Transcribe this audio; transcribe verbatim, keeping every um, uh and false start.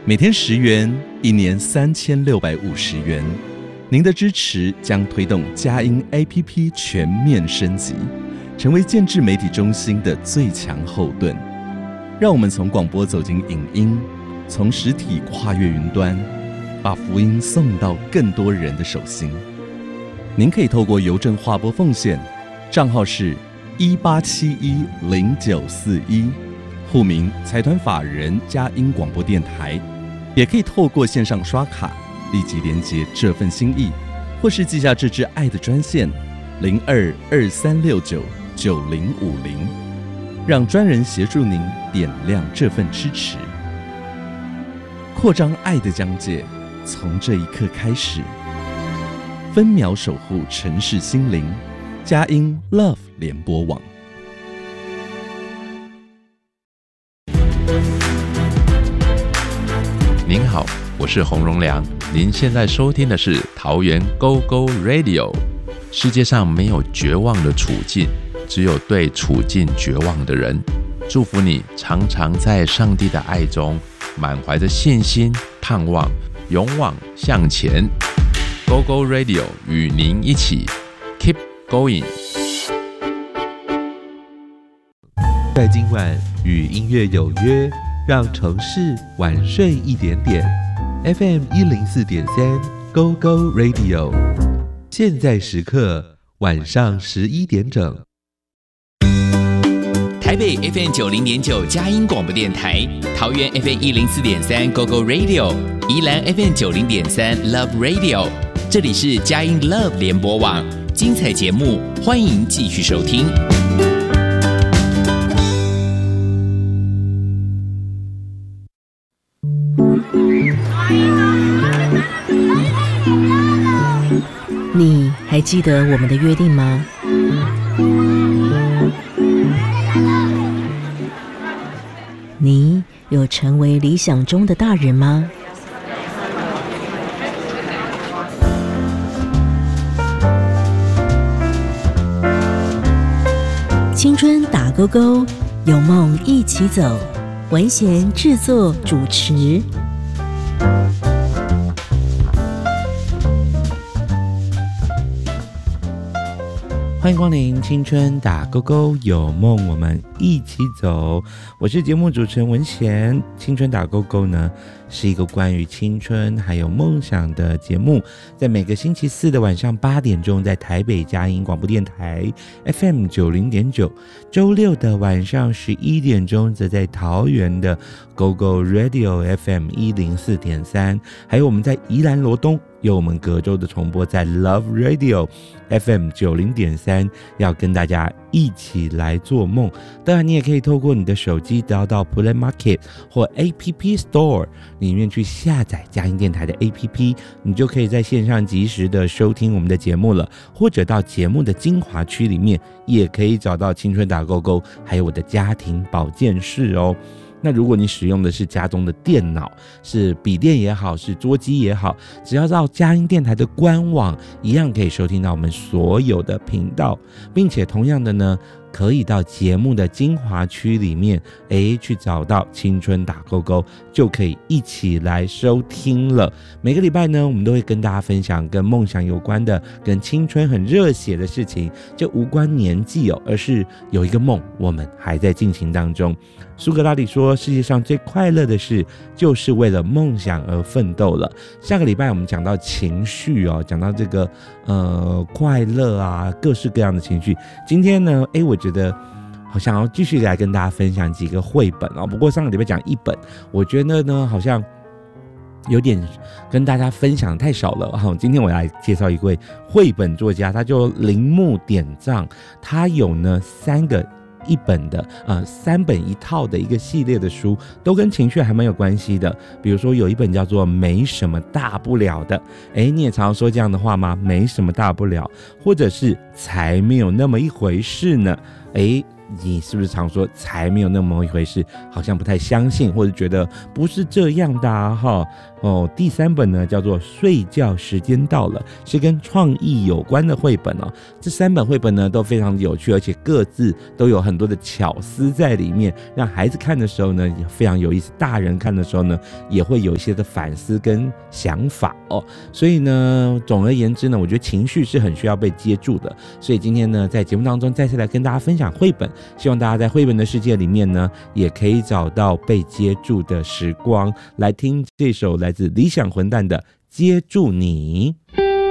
每天十元，一年三千六百五十元。您的支持将推动佳音 A P P 全面升级，成为建制媒体中心的最强后盾。让我们从广播走进影音，从实体跨越云端，把福音送到更多人的手心。您可以透过邮政划拨奉献，账号是一八七一零九四一，户名财团法人佳音广播电台。也可以透过线上刷卡立即连结这份心意，或是寄下这支爱的专线零二二三六九九零五零，让专人协助您点亮这份支持。扩张爱的疆界，从这一刻开始，分秒守护城市心灵。佳音 Love 联播网。 您好，我是洪荣良，您现在收听的是桃园 Go Go Radio。 世界上没有绝望的处境，只有对处境绝望的人。祝福你常常在上帝的爱中，满怀着信心、盼望，勇往向前。 Go Go Radio 与您一起 Keep Going。 在今晚与音乐有约，让城市晚睡一点点。 F M 一零四点三 Go Go Radio， 现在时刻晚上十一点整。 台北 F M 九零点九佳音广播电台，桃园 F M 一零四点三 Go Go Radio， 宜兰 F M 九零点三 Love Radio。这里是佳音 Love 联播网，精彩节目欢迎继续收听。 你还记得我们的约定吗？你有成为理想中的大人吗？青春打勾勾，有梦一起走。文贤制作主持。 欢迎光临青春打勾勾，有梦我们一起走。我是节目主持人文贤。青春打勾勾呢，是一个关于青春还有梦想的节目，在每个星期四的晚上八点钟，在台北佳音广播电台 F M 九零点九，周六的晚上十一点钟，则在桃园的 Go Go Radio F M 一零四点三，还有我们在宜兰罗东。有我们隔周的重播在 Love Radio F M 九零点三，要跟大家一起来做梦。当然你也可以透过你的手机到到 Play Market 或 A P P Store 里面去下载佳音电台的 A P P， 你就可以在线上及时的收听我们的节目了。或者到节目的精华区里面也可以找到青春打勾勾还有我的家庭保健室哦。那如果你使用的是家中的电脑，是笔电也好，是桌机也好，只要到佳音电台的官网，一样可以收听到我们所有的频道，并且同样的呢，可以到节目的精华区里面，诶，去找到青春打勾勾，就可以一起来收听了。每个礼拜呢，我们都会跟大家分享跟梦想有关的，跟青春很热血的事情，就无关年纪哦，而是有一个梦，我们还在进行当中。苏格拉底说，世界上最快乐的事，就是为了梦想而奋斗了。下个礼拜我们讲到情绪哦，讲到这个呃快乐啊，各式各样的情绪。今天呢，诶，我觉得好想要继续来跟大家分享几个绘本哦。不过上个礼拜讲一本，我觉得呢好像有点跟大家分享太少了。好，今天我来介绍一位绘本作家，他就铃木典藏，他有呢三个。一本的呃三本一套的一个系列的书，都跟情绪还蛮有关系的。比如说有一本叫做没什么大不了的，诶，你也常常说这样的话吗？没什么大不了，或者是才没有那么一回事呢。诶， 你是不是常说才没有那么一回事，好像不太相信，或者觉得不是这样的啊哈哦。第三本呢叫做《睡觉时间到了》，是跟创意有关的绘本哦。这三本绘本呢都非常的有趣，而且各自都有很多的巧思在里面，让孩子看的时候呢也非常有意思，大人看的时候呢也会有一些的反思跟想法哦。所以呢，总而言之呢，我觉得情绪是很需要被接住的。所以今天呢，在节目当中再次来跟大家分享绘本，希望大家在绘本的世界里面呢，也可以找到被接住的时光。来听这首来自理想混蛋的《接住你》。